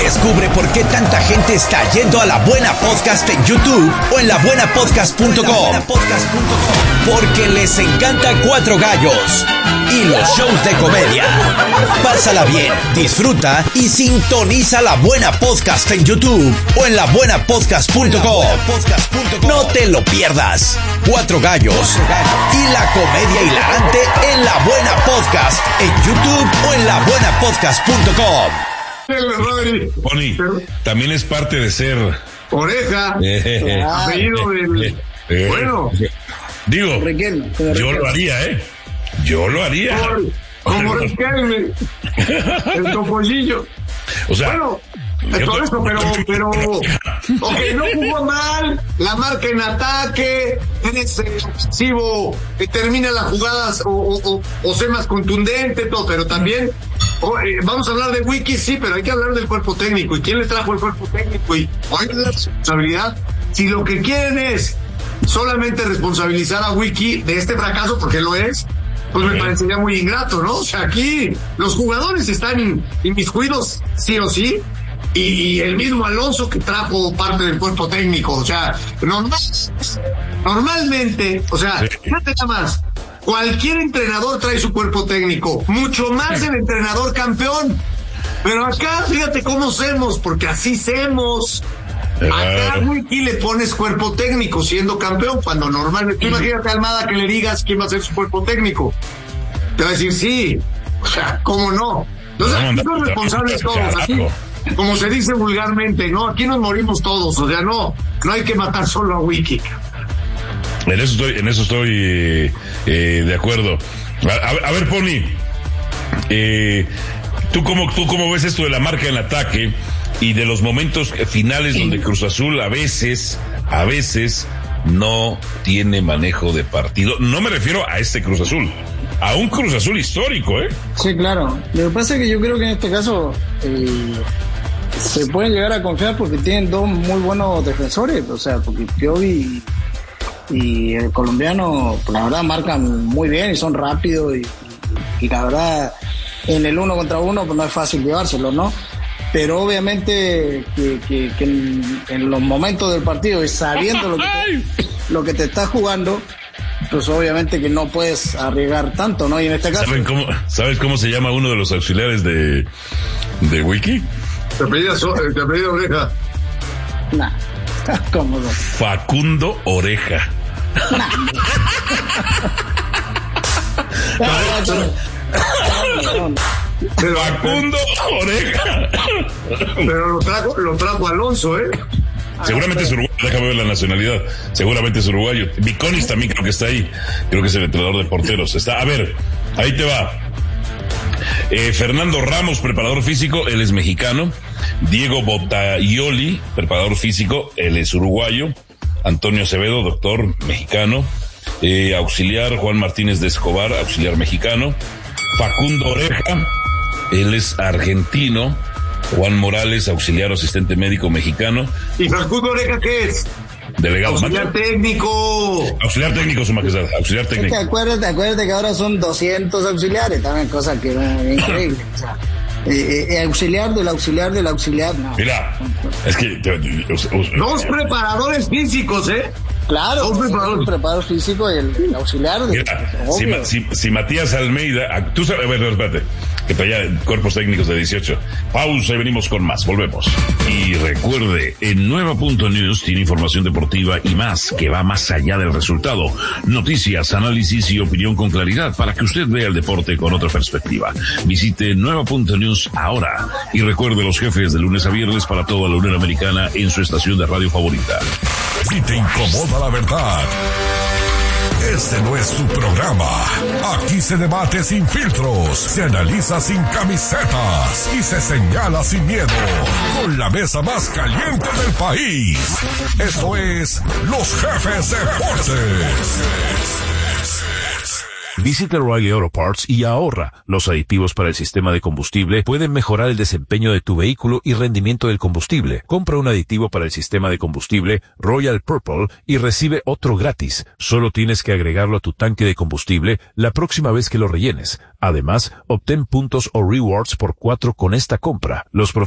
Descubre por qué tanta gente está yendo a La Buena Podcast en YouTube o en labuenapodcast.com. Porque les encanta Cuatro Gallos y los shows de comedia. Pásala bien, disfruta y sintoniza La Buena Podcast en YouTube o en labuenapodcast.com. No te lo pierdas. Cuatro Gallos y la comedia hilarante en La Buena Podcast en YouTube o en labuenapodcast.com. Pony, también es parte de ser Oreja, apellido del... Bueno, digo, yo lo haría, yo lo haría. Como Riquelme, el topollillo. O sea, bueno, todo eso, pero, ok, no jugó mal, la marca en ataque, eres ofensivo, termina las jugadas o sea más contundente, todo, pero también, vamos a hablar de Wiki, sí, pero hay que hablar del cuerpo técnico, y quién le trajo el cuerpo técnico, y hay la responsabilidad, si lo que quieren es solamente responsabilizar a Wiki de este fracaso, porque lo es, pues me parecería muy ingrato, ¿no? O sea, aquí los jugadores están inmiscuidos sí o sí, y el mismo Alonso que trajo parte del cuerpo técnico, o sea, normalmente, o sea, fíjate nada más, cualquier entrenador trae su cuerpo técnico, mucho más el entrenador campeón, pero acá fíjate cómo hacemos, porque así hacemos. Acá a Wiki le pones cuerpo técnico siendo campeón, cuando normalmente, imagínate a Almada que le digas quién va a ser su cuerpo técnico, te va a decir sí, o sea, ¿cómo no? Entonces, aquí son responsables todos, aquí, como se dice vulgarmente, ¿no? Aquí nos morimos todos, o sea, no hay que matar solo a Wiki. En eso estoy de acuerdo. A ver, Pony, ¿tú cómo ves esto de la marca en ataque y de los momentos finales donde Cruz Azul a veces no tiene manejo de partido? No me refiero a este Cruz Azul, a un Cruz Azul histórico, Sí, claro. Lo que pasa es que yo creo que en este caso se pueden llegar a confiar porque tienen dos muy buenos defensores, o sea, porque Piovi y el colombiano, la verdad, marcan muy bien y son rápidos y la verdad, en el 1 contra 1 pues no es fácil llevárselo, ¿no? Pero obviamente que en los momentos del partido y sabiendo lo que te estás jugando, pues obviamente que no puedes arriesgar tanto, ¿no? Y en este caso... ¿Sabes cómo se llama uno de los auxiliares de Wiki? ¿Te apellido Oreja? Nah, ¿cómo no? Facundo Oreja. Facundo Oreja. Pero lo trajo Alonso, Seguramente es uruguayo, déjame ver la nacionalidad. Seguramente es uruguayo. Viconis también creo que está ahí. Creo que es el entrenador de porteros. A ver, ahí te va. Fernando Ramos, preparador físico, él es mexicano. Diego Bottaioli, preparador físico, él es uruguayo. Antonio Acevedo, doctor, mexicano. Auxiliar Juan Martínez de Escobar, auxiliar mexicano. Facundo Oreja, él es argentino. Juan Morales, auxiliar asistente médico mexicano. ¿Y Facundo Oreja qué es? Delegado. Auxiliar técnico. Auxiliar técnico, su majestad. Auxiliar técnico. Es que acuérdate que ahora son 200 auxiliares, también, cosa que es increíble. O sea, auxiliar del auxiliar, no. Mira, es que... Dos preparadores físicos, Claro, el preparador físico y el auxiliar. Mira, si Matías Almeida, tú sabes, bueno, espérate, que traía cuerpos técnicos de 18. Pausa y venimos con más, volvemos. Y recuerde, en Nueva.News tiene información deportiva y más, que va más allá del resultado. Noticias, análisis y opinión con claridad para que usted vea el deporte con otra perspectiva. Visite Nueva.News ahora y recuerde los jefes de lunes a viernes para toda la Unión Americana en su estación de radio favorita. Si te incomoda la verdad, este no es tu programa. Aquí se debate sin filtros, se analiza sin camisetas y se señala sin miedo. Con la mesa más caliente del país. Esto es Los Jefes Deportes. Visita O'Reilly Auto Parts y ahorra. Los aditivos para el sistema de combustible pueden mejorar el desempeño de tu vehículo y rendimiento del combustible. Compra un aditivo para el sistema de combustible Royal Purple y recibe otro gratis. Solo tienes que agregarlo a tu tanque de combustible la próxima vez que lo rellenes. Además, obtén puntos o rewards por 4 con esta compra. Los